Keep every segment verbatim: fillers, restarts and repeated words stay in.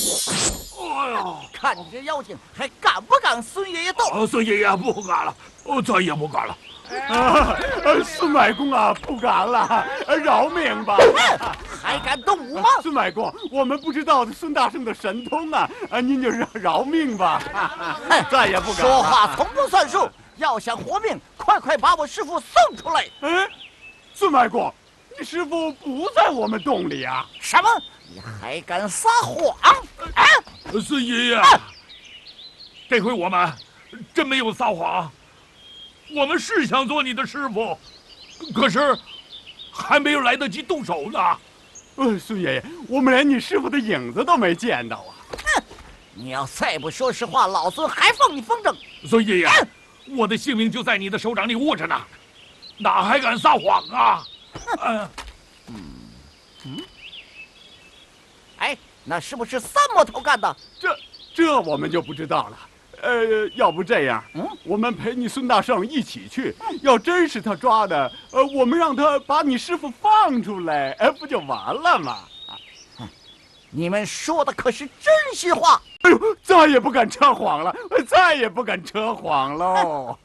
哎呀， 看你这妖精，还敢不敢孙爷爷斗？ 哦，孙爷爷不敢了，我再也不敢了。 啊，孙外公啊，不敢了，饶命吧！ 还敢动武吗？ 孙外公，我们不知道孙大圣的神通啊，啊，您就饶饶命吧！再也不敢了。 说话从不算数，要想活命，快快把我师傅送出来！ 哎，孙外公，你师傅不在我们洞里啊？ 什么？你还敢撒谎？啊！ 孙爷爷，这回我们真没有撒谎。我们是想做你的师傅，可是还没有来得及动手呢。 呃，孙爷爷，我们连你师傅的影子都没见到啊！ 哼！你要再不说实话，老孙还放你风筝！ 孙爷爷，我的性命就在你的手掌里握着呢，哪还敢撒谎啊？ 嗯嗯，哎，那是不是三魔头干的？ 这这我们就不知道了。呃，要不这样， 嗯， 我们陪你孙大圣一起去。要真是他抓的，呃，我们让他把你师傅放出来，哎，不就完了吗？ 你们说的可是真心话？ 哎呦，再也不敢扯谎了，再也不敢扯谎喽。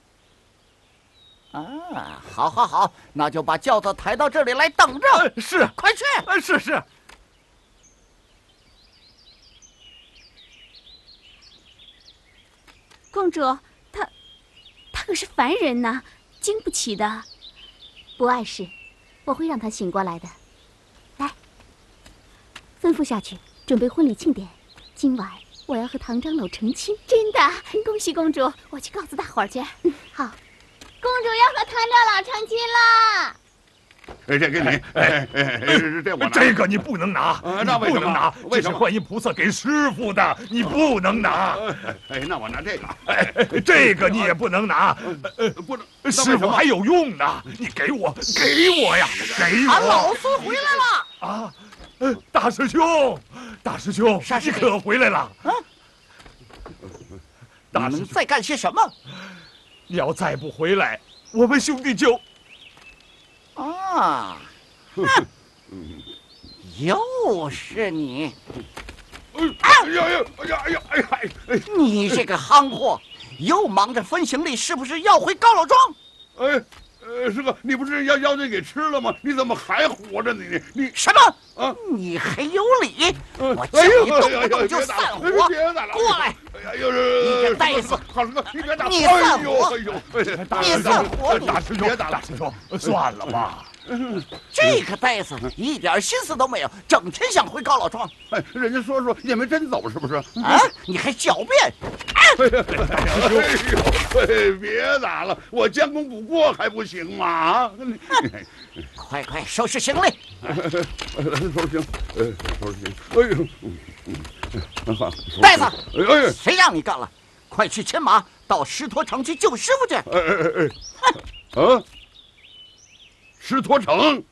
啊，好，好，好，那就把轿子抬到这里来等着。 呃、是， 快去！ 呃，是是。 公主，他，他可是凡人呐，经不起的。不碍事，我会让他醒过来的。来，吩咐下去，准备婚礼庆典。今晚我要和唐长老成亲。真的，恭喜公主！我去告诉大伙儿去。嗯，好。 公主要和唐长老成亲了。 哎，这给你，哎哎，这我这个你不能拿， 那为什么？ 不能拿， 为什么？ 这是观音菩萨给师傅的，你不能拿。 哎，那我拿这个。 哎，这个你也不能拿， 呃，不能， 师傅还有用呢。你给我，给我呀，给我！ 俺老孙回来了！ 啊，呃，大师兄，大师兄，你可回来了？啊， 大师兄在干些什么？ 你要再不回来，我们兄弟就…… 啊！哼，又是你！ 哎呀呀！哎呀哎呀哎呀！哎， 你这个憨货，又忙着分行李，是不是要回高老庄？ 哎，呃，师哥，你不是要要那给吃了吗？你怎么还活着呢？你你什么？ 啊！ 你还有理！我叫哎你动不动就散伙！过来！ 哎呀， 你个呆子！ 好师哥，你别打！ 你散伙！ 哎呦， 你散伙！ 大师兄，大师兄，算了吧。 这个呆子一点心思都没有，整天想回高老庄。 哎，人家说说也没真走，是不是？ 啊！你还狡辩！ 哎呦，哎，别打了，我将功补过还不行吗？啊！ 快快收拾行李！ 收拾行，呃，收拾行。哎呦，好， 呆子！ 哎哎， 谁让你干了？快去牵马到石陀城去救师傅去！ 哎哎哎哎，啊！石陀城，